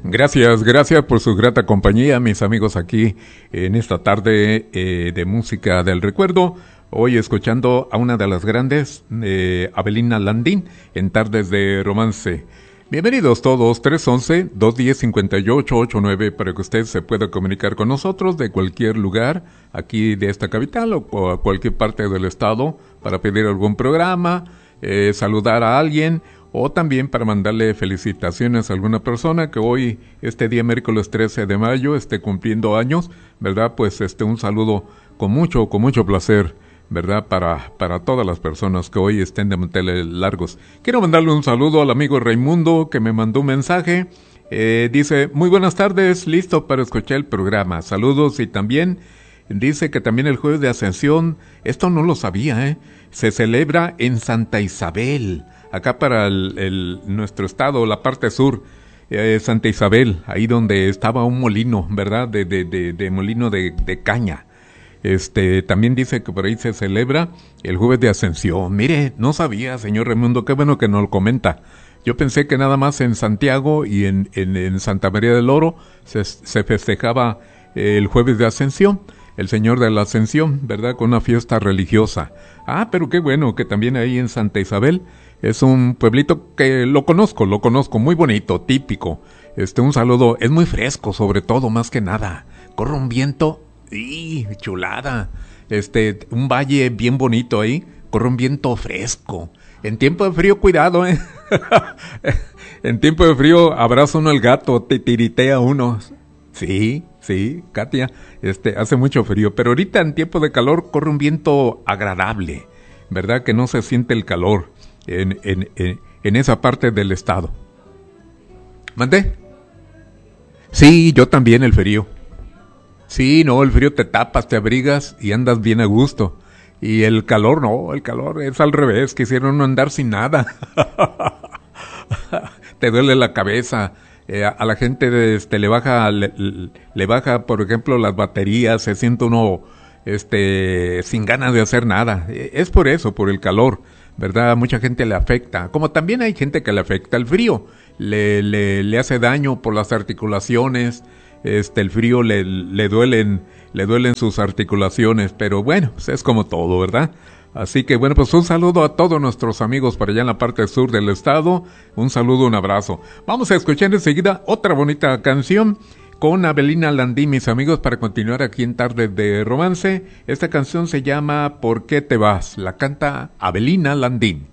Gracias por su grata compañía, mis amigos, aquí en esta tarde de música del recuerdo. Hoy escuchando a una de las grandes, Avelina Landín, en Tardes de Romance. Bienvenidos todos, 311-210-5889, para que usted se pueda comunicar con nosotros de cualquier lugar, aquí de esta capital o a cualquier parte del estado, para pedir algún programa, saludar a alguien, o también para mandarle felicitaciones a alguna persona que hoy, este día miércoles 13 de mayo, esté cumpliendo años, ¿verdad? Pues un saludo con mucho placer, ¿verdad? Para todas las personas que hoy estén de manteles largos. Quiero mandarle un saludo al amigo Raimundo, que me mandó un mensaje. Dice, muy buenas tardes, listo para escuchar el programa. Saludos. Y también dice que también el jueves de Ascensión, esto no lo sabía, se celebra en Santa Isabel, acá para nuestro estado, la parte sur, Santa Isabel, ahí donde estaba un molino, ¿verdad? De molino de caña. También dice que por ahí se celebra el jueves de Ascensión. Mire, no sabía, señor Raimundo, qué bueno que nos lo comenta. Yo pensé que nada más en Santiago y en Santa María del Oro se festejaba el jueves de Ascensión, el Señor de la Ascensión, ¿verdad? Con una fiesta religiosa. Ah, pero qué bueno que también ahí en Santa Isabel es un pueblito que lo conozco, muy bonito, típico. Un saludo, es muy fresco, sobre todo, más que nada. Corre un viento, ¡y chulada! Un valle bien bonito ahí, corre un viento fresco. En tiempo de frío, cuidado, En tiempo de frío abraza uno al gato, te tiritea uno. Sí, Katia, hace mucho frío, pero ahorita en tiempo de calor corre un viento agradable, ¿verdad? Que no se siente el calor en esa parte del estado. ¿Mandé? Sí, yo también el frío. Sí, no, el frío te tapas, te abrigas y andas bien a gusto. Y el calor no, el calor es al revés, quisieron no andar sin nada. Te duele la cabeza. A la gente le baja, por ejemplo, las baterías, se siente uno sin ganas de hacer nada. Es por eso, por el calor, ¿verdad? A mucha gente le afecta, como también hay gente que le afecta el frío, le hace daño por las articulaciones, el frío le duelen sus articulaciones, pero bueno, pues es como todo, ¿verdad? Así que bueno, pues un saludo a todos nuestros amigos por allá en la parte sur del estado, un saludo, un abrazo. Vamos a escuchar enseguida otra bonita canción con Avelina Landín, mis amigos, para continuar aquí en Tardes de Romance. Esta canción se llama ¿Por qué te vas? La canta Avelina Landín.